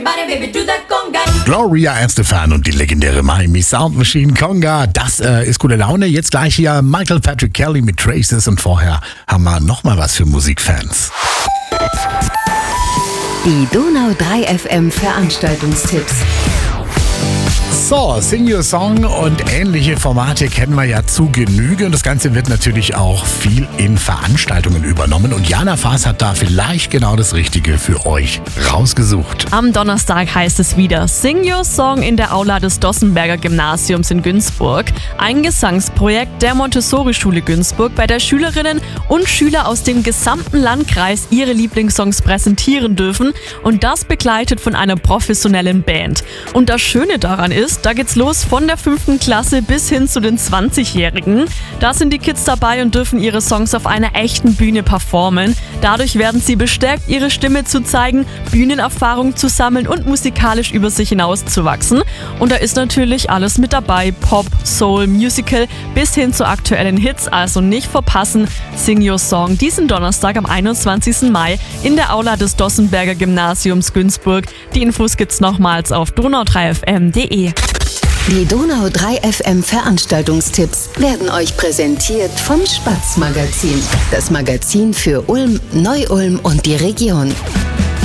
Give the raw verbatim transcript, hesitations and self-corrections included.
everybody, baby, do that conga. Gloria Estefan und die legendäre Miami Sound Machine Conga. Das äh, ist gute Laune. Jetzt gleich hier Michael Patrick Kelly mit Traces und vorher haben wir nochmal was für Musikfans. Die Donau drei F M Veranstaltungstipps. So, Sing Your Song und ähnliche Formate kennen wir ja zu Genüge. Und das Ganze wird natürlich auch viel in Veranstaltungen übernommen. Und Jana Faas hat da vielleicht genau das Richtige für euch rausgesucht. Am Donnerstag heißt es wieder Sing Your Song in der Aula des Dossenberger Gymnasiums in Günzburg. Ein Gesangsprojekt der Montessori-Schule Günzburg, bei der Schülerinnen und Schüler aus dem gesamten Landkreis ihre Lieblingssongs präsentieren dürfen. Und das begleitet von einer professionellen Band. Und das Schöne daran ist, da geht's los von der fünften Klasse bis hin zu den zwanzigjährigen. Da sind die Kids dabei und dürfen ihre Songs auf einer echten Bühne performen. Dadurch werden sie bestärkt, ihre Stimme zu zeigen, Bühnenerfahrung zu sammeln und musikalisch über sich hinauszuwachsen. Und da ist natürlich alles mit dabei. Pop, Soul, Musical bis hin zu aktuellen Hits. Also nicht verpassen. Sing Your Song diesen Donnerstag am einundzwanzigsten Mai in der Aula des Dossenberger Gymnasiums Günzburg. Die Infos gibt's nochmals auf donau drei f m punkt de. Die Donau drei F M Veranstaltungstipps werden euch präsentiert vom Spatz Magazin. Das Magazin für Ulm, Neu-Ulm und die Region.